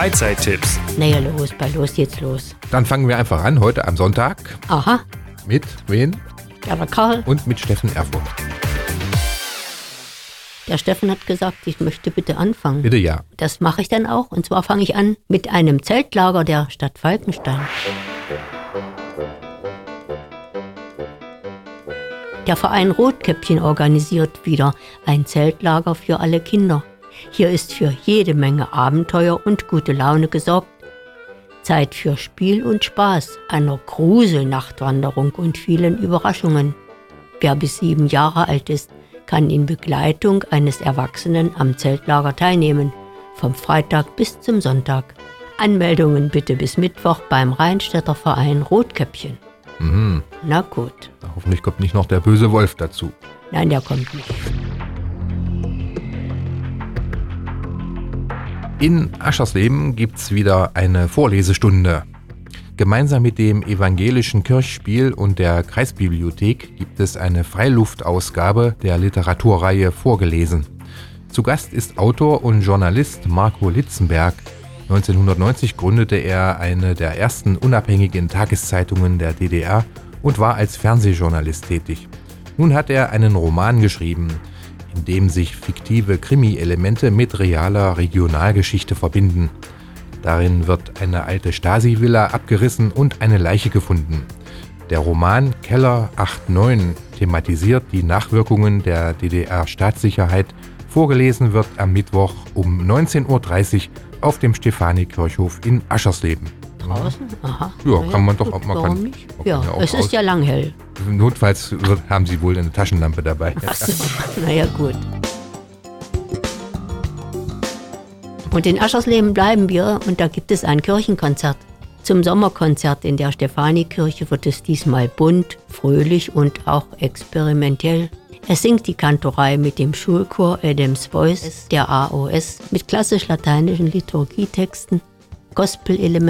Freizeittipps. Naja, bei Los geht's los. Dann fangen wir einfach an, heute am Sonntag. Aha. Mit wen? Ja, der Karl. Und mit Steffen Erfurt. Der Steffen hat gesagt, ich möchte bitte anfangen. Bitte, ja. Das mache ich dann auch. Und zwar fange ich an mit einem Zeltlager der Stadt Falkenstein. Der Verein Rotkäppchen organisiert wieder ein Zeltlager für alle Kinder. Hier ist für jede Menge Abenteuer und gute Laune gesorgt. Zeit für Spiel und Spaß, einer Gruselnachtwanderung und vielen Überraschungen. Wer bis 7 Jahre alt ist, kann in Begleitung eines Erwachsenen am Zeltlager teilnehmen, vom Freitag bis zum Sonntag. Anmeldungen bitte bis Mittwoch beim Rheinstädter Verein Rotkäppchen. Mhm. Na gut. Hoffentlich kommt nicht noch der böse Wolf dazu. Nein, der kommt nicht. In Aschersleben gibt's wieder eine Vorlesestunde. Gemeinsam mit dem Evangelischen Kirchspiel und der Kreisbibliothek gibt es eine Freiluftausgabe der Literaturreihe Vorgelesen. Zu Gast ist Autor und Journalist Marco Litzenberg. 1990 gründete er eine der ersten unabhängigen Tageszeitungen der DDR und war als Fernsehjournalist tätig. Nun hat er einen Roman geschrieben, in dem sich fiktive Krimi-Elemente mit realer Regionalgeschichte verbinden. Darin wird eine alte Stasi-Villa abgerissen und eine Leiche gefunden. Der Roman Keller 89 thematisiert die Nachwirkungen der DDR-Staatssicherheit. Vorgelesen wird am Mittwoch um 19.30 Uhr auf dem Stefani-Kirchhof in Aschersleben. Draußen? Aha. Ja, kann man doch auch mal. Warum nicht? Ja, es ist ja lang hell. Notfalls haben sie wohl eine Taschenlampe dabei. Ach so, naja gut. Und in Aschersleben bleiben wir und da gibt es ein Kirchenkonzert. Zum Sommerkonzert in der Stefani-Kirche wird es diesmal bunt, fröhlich und auch experimentell. Es singt die Kantorei mit dem Schulchor Adams Voice der AOS mit klassisch-lateinischen Liturgietexten, Gospel-Elementen